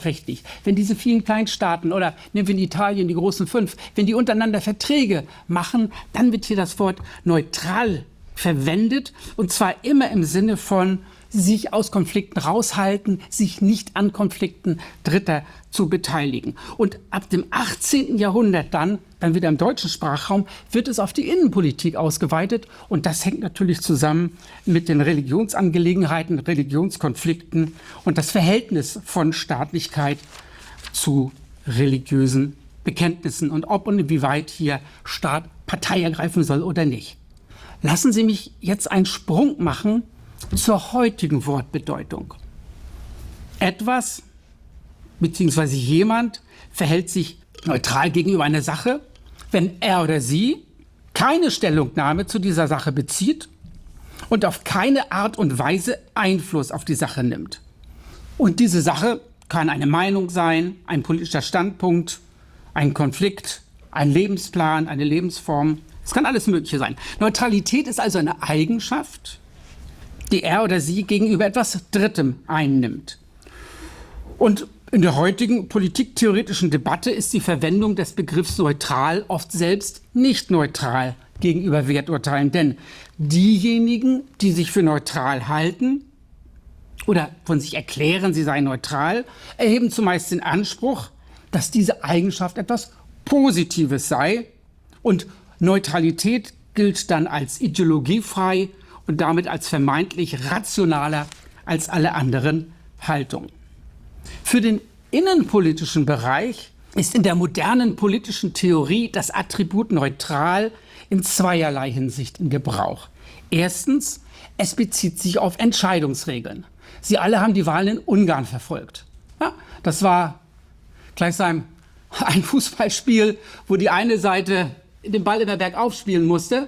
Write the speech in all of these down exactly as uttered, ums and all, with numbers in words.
Richtig. Wenn diese vielen Kleinstaaten oder nehmen wir in Italien die großen fünf, wenn die untereinander Verträge machen, dann wird hier das Wort neutral verwendet und zwar immer im Sinne von sich aus Konflikten raushalten, sich nicht an Konflikten Dritter zu beteiligen. Und ab dem achtzehnten Jahrhundert dann, dann wieder im deutschen Sprachraum, wird es auf die Innenpolitik ausgeweitet und das hängt natürlich zusammen mit den Religionsangelegenheiten, Religionskonflikten und das Verhältnis von Staatlichkeit zu religiösen Bekenntnissen und ob und inwieweit hier Staat Partei ergreifen soll oder nicht. Lassen Sie mich jetzt einen Sprung machen zur heutigen Wortbedeutung. Etwas bzw. jemand verhält sich neutral gegenüber einer Sache, wenn er oder sie keine Stellungnahme zu dieser Sache bezieht und auf keine Art und Weise Einfluss auf die Sache nimmt. Und diese Sache kann eine Meinung sein, ein politischer Standpunkt, ein Konflikt, ein Lebensplan, eine Lebensform. Es kann alles Mögliche sein. Neutralität ist also eine Eigenschaft, die er oder sie gegenüber etwas Drittem einnimmt. Und in der heutigen politiktheoretischen Debatte ist die Verwendung des Begriffs neutral oft selbst nicht neutral gegenüber Werturteilen. Denn diejenigen, die sich für neutral halten oder von sich erklären, sie seien neutral, erheben zumeist den Anspruch, dass diese Eigenschaft etwas Positives sei. Und Neutralität gilt dann als ideologiefrei und damit als vermeintlich rationaler als alle anderen Haltungen. Für den innenpolitischen Bereich ist in der modernen politischen Theorie das Attribut neutral in zweierlei Hinsicht in Gebrauch. Erstens, es bezieht sich auf Entscheidungsregeln. Sie alle haben die Wahlen in Ungarn verfolgt. Ja, das war gleichsam ein Fußballspiel, wo die eine Seite den Ball immer bergauf spielen musste.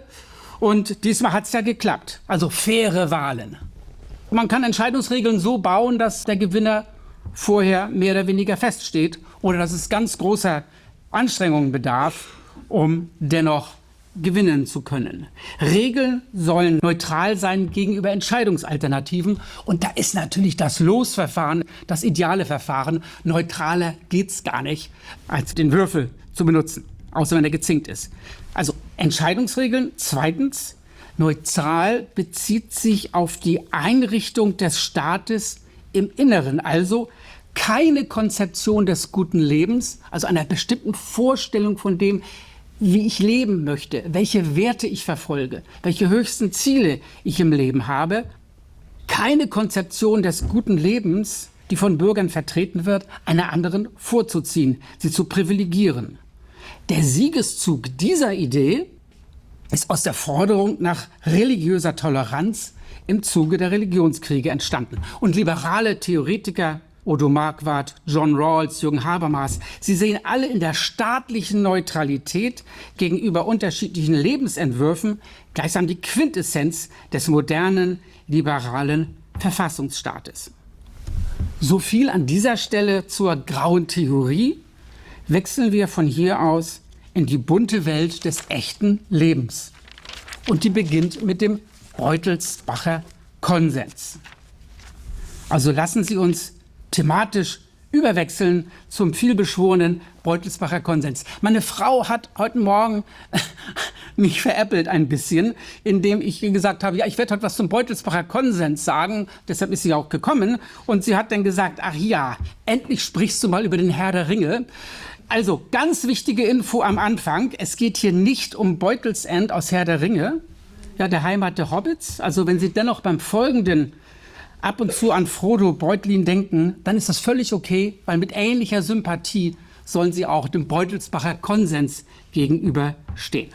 Und diesmal hat es ja geklappt. Also faire Wahlen. Man kann Entscheidungsregeln so bauen, dass der Gewinner vorher mehr oder weniger feststeht oder dass es ganz großer Anstrengungen bedarf, um dennoch gewinnen zu können. Regeln sollen neutral sein gegenüber Entscheidungsalternativen. Und da ist natürlich das Losverfahren das ideale Verfahren. Neutraler geht es gar nicht, als den Würfel zu benutzen, außer wenn er gezinkt ist. Also Entscheidungsregeln. Zweitens, neutral bezieht sich auf die Einrichtung des Staates im Inneren, also keine Konzeption des guten Lebens, also einer bestimmten Vorstellung von dem, wie ich leben möchte, welche Werte ich verfolge, welche höchsten Ziele ich im Leben habe. Keine Konzeption des guten Lebens, die von Bürgern vertreten wird, einer anderen vorzuziehen, sie zu privilegieren. Der Siegeszug dieser Idee ist aus der Forderung nach religiöser Toleranz im Zuge der Religionskriege entstanden. Und liberale Theoretiker, Odo Marquardt, John Rawls, Jürgen Habermas, sie sehen alle in der staatlichen Neutralität gegenüber unterschiedlichen Lebensentwürfen gleichsam die Quintessenz des modernen, liberalen Verfassungsstaates. So viel an dieser Stelle zur grauen Theorie. Wechseln wir von hier aus in die bunte Welt des echten Lebens. Und die beginnt mit dem Beutelsbacher Konsens. Also lassen Sie uns thematisch überwechseln zum vielbeschworenen Beutelsbacher Konsens. Meine Frau hat heute Morgen mich veräppelt ein bisschen, indem ich ihr gesagt habe, ja, ich werde heute was zum Beutelsbacher Konsens sagen. Deshalb ist sie auch gekommen. Und sie hat dann gesagt, ach ja, endlich sprichst du mal über den Herr der Ringe. Also ganz wichtige Info am Anfang. Es geht hier nicht um Beutelsend aus Herr der Ringe, ja, der Heimat der Hobbits. Also wenn Sie dennoch beim Folgenden ab und zu an Frodo Beutlin denken, dann ist das völlig okay, weil mit ähnlicher Sympathie sollen Sie auch dem Beutelsbacher Konsens gegenüberstehen.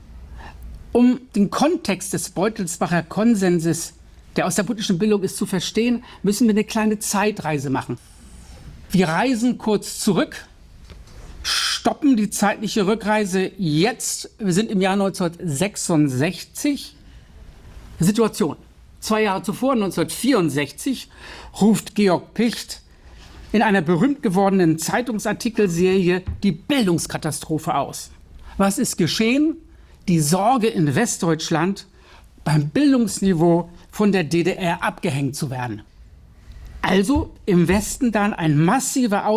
Um den Kontext des Beutelsbacher Konsenses, der aus der politischen Bildung ist, zu verstehen, müssen wir eine kleine Zeitreise machen. Wir reisen kurz zurück, stoppen die zeitliche Rückreise jetzt. Wir sind im Jahr neunzehnhundertsechsundsechzig. Situation. Zwei Jahre zuvor, neunzehnhundertvierundsechzig, ruft Georg Picht in einer berühmt gewordenen Zeitungsartikelserie die Bildungskatastrophe aus. Was ist geschehen? Die Sorge in Westdeutschland, beim Bildungsniveau von der D D R abgehängt zu werden. Also im Westen dann ein massiver Aus